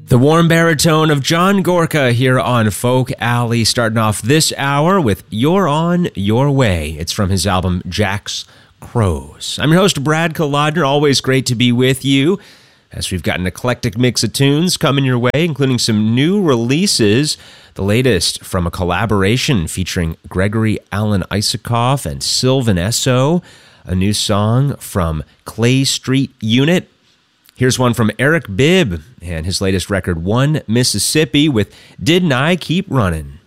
The warm baritone of John Gorka here on Folk Alley, starting off this hour with You're On Your Way. It's from his album Jack's Crows. I'm your host, Brad Kolodner. Always great to be with you as we've got an eclectic mix of tunes coming your way, including some new releases. The latest from a collaboration featuring Gregory Alan Isakov and Sylvan Esso, a new song from Clay Street Unit. Here's one from Eric Bibb and his latest record, One Mississippi, with Didn't I Keep Running?